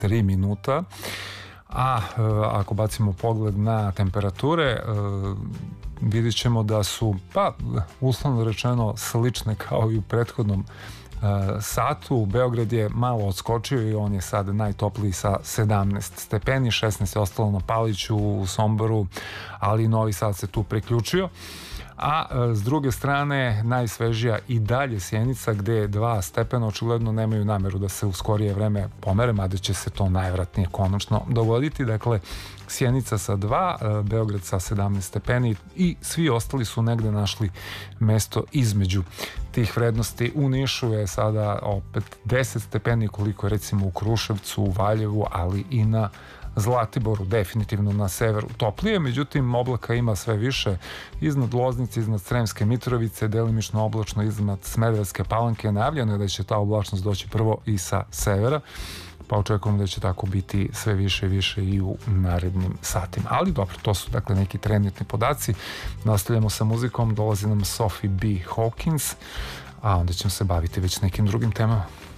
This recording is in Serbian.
3 minuta. A ako bacimo pogled na temperature, vidjet ćemo da su, pa uslovno rečeno, slične kao i u prethodnom satu. Beograd je malo odskočio i on je sad najtopliji sa 17 stepeni, 16 je ostalo na Paliću, u Somboru, ali Novi Sad se tu priključio. A s druge strane, najsvežija i dalje Sjenica, gde je 2 stepena, očigledno nemaju nameru da se u skorije vreme pomere, mada će se to najvratnije konačno dogoditi. Dakle, Sjenica sa 2, Beograd sa 17 stepeni i svi ostali su negde našli mesto između tih vrednosti. U Nišu je sada opet 10 stepeni, koliko je recimo u Kruševcu, u Valjevu, ali i na Zlatiboru, definitivno na severu toplije, međutim oblaka ima sve više iznad Loznice, iznad Sremske Mitrovice, delimično oblačno iznad Smederevske Palanke. Najavljeno je da će ta oblačnost doći prvo i sa severa, pa očekujemo da će tako biti sve više i više i u narednim satima. Ali dobro, to su dakle neki trenutni podaci. Nastavljamo sa muzikom, dolazi nam Sophie B. Hawkins, a onda ćemo se baviti već nekim drugim temama.